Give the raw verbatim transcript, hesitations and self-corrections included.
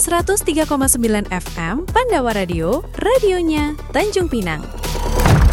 seratus tiga koma sembilan F M Pandawa Radio, radionya Tanjung Pinang.